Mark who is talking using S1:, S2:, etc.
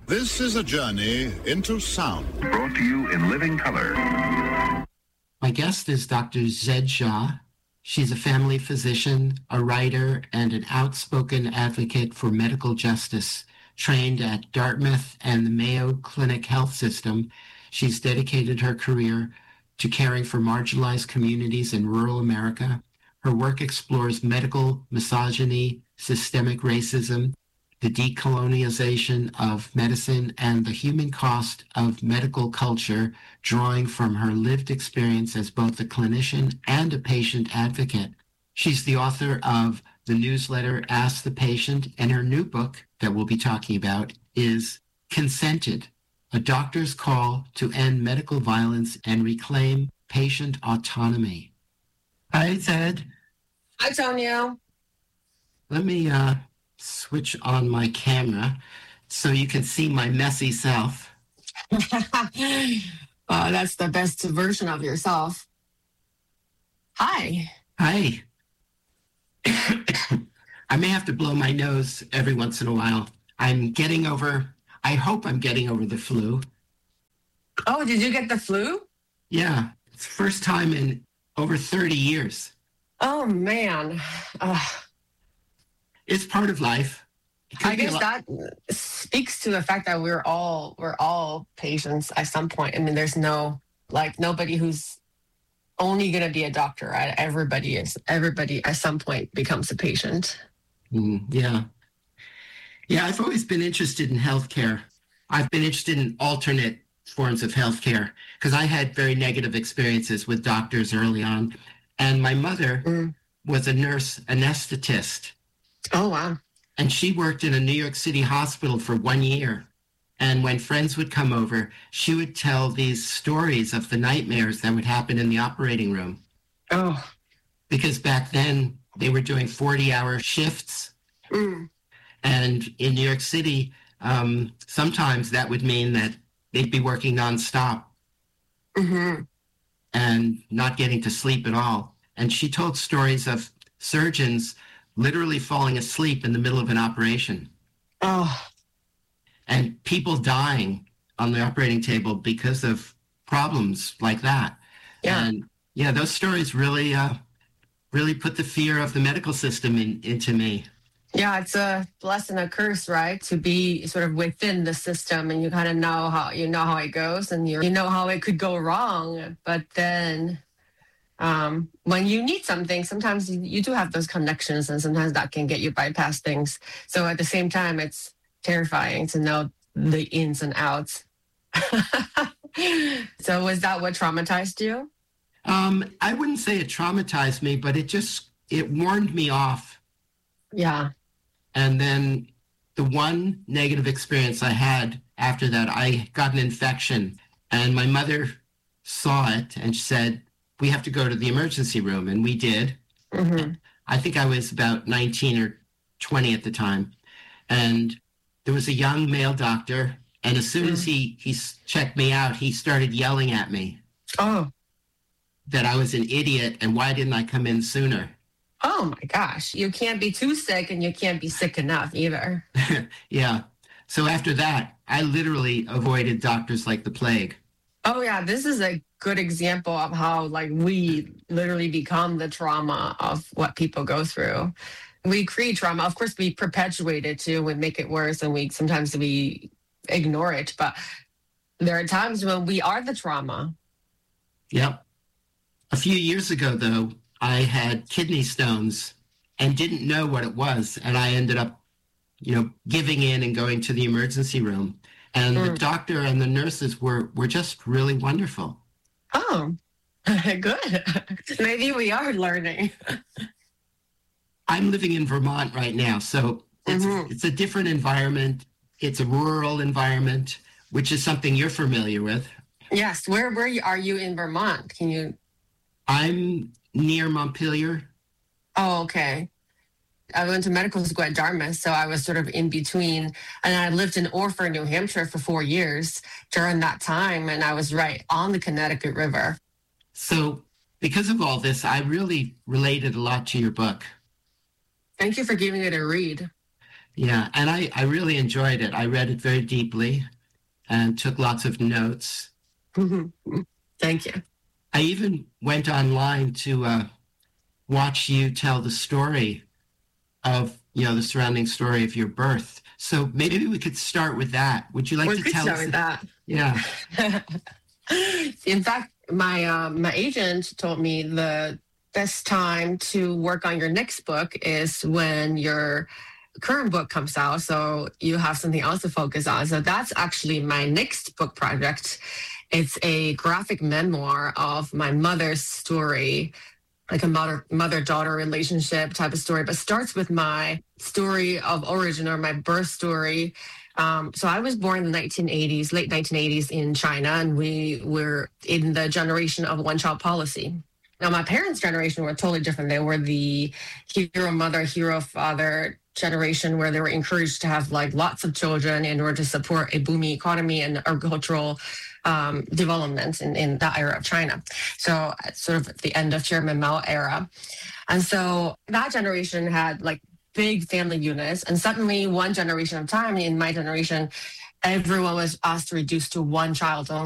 S1: This is a journey into sound.
S2: Brought to you in living color.
S3: My guest is Dr. Zed Shah. She's a family physician, a writer, and an outspoken advocate for medical justice. Trained at Dartmouth and the Mayo Clinic Health System, she's dedicated her career to caring for marginalized communities in rural America. Her work explores medical misogyny, systemic racism, the decolonization of medicine, and the human cost of medical culture, drawing from her lived experience as both a clinician and a patient advocate. She's the author of the newsletter Ask the Patient, and her new book that we'll be talking about is Consented, a doctor's call to end medical violence and reclaim patient autonomy. Hi, Zed.
S4: Hi, Tonio.
S3: Let me switch on my camera so you can see my messy self.
S4: That's the best version of yourself. Hi.
S3: Hi. I may have to blow my nose every once in a while. I hope I'm getting over the flu.
S4: Oh, did you get the flu?
S3: Yeah, it's the first time in over 30 years.
S4: Oh, man.
S3: It's part of life.
S4: I guess that speaks to the fact that we're all patients at some point. I mean, there's nobody who's only going to be a doctor, right? Everybody at some point becomes a patient.
S3: Yeah. Yeah, I've always been interested in healthcare. I've been interested in alternate forms of healthcare because I had very negative experiences with doctors early on. And my mother was a nurse anesthetist.
S4: Oh, wow.
S3: And she worked in a New York City hospital for 1 year. And when friends would come over, she would tell these stories of the nightmares that would happen in the operating room.
S4: Oh.
S3: Because back then they were doing 40-hour shifts. And in New York City, sometimes that would mean that they'd be working nonstop and not getting to sleep at all. And she told stories of surgeons literally falling asleep in the middle of an operation.
S4: Oh.
S3: And people dying on the operating table because of problems like that.
S4: Yeah.
S3: And yeah, those stories really put the fear of the medical system into me.
S4: Yeah, it's a blessing and a curse, right? To be sort of within the system and you kind of know how it goes and you know how it could go wrong. But then when you need something, sometimes you do have those connections and sometimes that can get you bypass things. So at the same time, it's terrifying to know the ins and outs. So was that what traumatized you?
S3: I wouldn't say it traumatized me, but it warned me off.
S4: Yeah.
S3: And then the one negative experience I had after that, I got an infection and my mother saw it and she said, we have to go to the emergency room. And we did. I think I was about 19 or 20 at the time. And there was a young male doctor. And as soon as he checked me out, he started yelling at me.
S4: Oh.
S3: That I was an idiot and why didn't I come in sooner?
S4: Oh my gosh. You can't be too sick and you can't be sick enough either.
S3: Yeah. So after that, I literally avoided doctors like the plague.
S4: Oh yeah. This is a good example of how we literally become the trauma of what people go through. We create trauma. Of course, we perpetuate it too. We make it worse and sometimes we ignore it. But there are times when we are the trauma.
S3: Yep. A few years ago, though, I had kidney stones and didn't know what it was. And I ended up, giving in and going to the emergency room. And the doctor and the nurses were just really wonderful.
S4: Oh, good. Maybe we are learning.
S3: I'm living in Vermont right now. So it's a different environment. It's a rural environment, which is something you're familiar with.
S4: Yes. Where are you in Vermont?
S3: I'm near Montpelier.
S4: Oh, okay. I went to medical school at Dartmouth, so I was sort of in between. And I lived in Orford, New Hampshire for 4 years during that time, and I was right on the Connecticut River.
S3: So because of all this, I really related a lot to your book.
S4: Thank you for giving it a read.
S3: Yeah, and I really enjoyed it. I read it very deeply and took lots of notes.
S4: Thank you.
S3: I even went online to watch you tell the story of, the surrounding story of your birth. So maybe we could start with that. Would you like to tell us?
S4: Start with that.
S3: Yeah.
S4: In fact, my agent told me the best time to work on your next book is when your current book comes out, so you have something else to focus on. So that's actually my next book project. It's a graphic memoir of my mother's story, like a mother-daughter relationship type of story, but starts with my story of origin, or my birth story. So I was born in the 1980s, late 1980s in China, and we were in the generation of one-child policy. Now, my parents' generation were totally different. They were the hero mother, hero father generation, where they were encouraged to have like lots of children in order to support a booming economy and agricultural development in that era of China. So sort of the end of Chairman Mao era. And so that generation had like big family units. And suddenly one generation of time, in my generation, everyone was asked to reduce to one child only.